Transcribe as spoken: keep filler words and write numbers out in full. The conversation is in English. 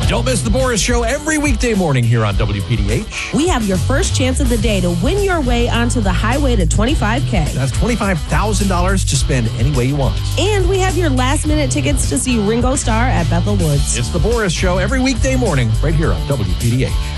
Don't miss the Boris Show every weekday morning here on W P D H. We have your first chance of the day to win your way onto the highway to twenty-five K. That's twenty-five thousand dollars to spend any way you want. And we have your last-minute tickets to see Ringo Starr at Bethel Woods. It's the Boris Show every weekday morning right here on W P D H.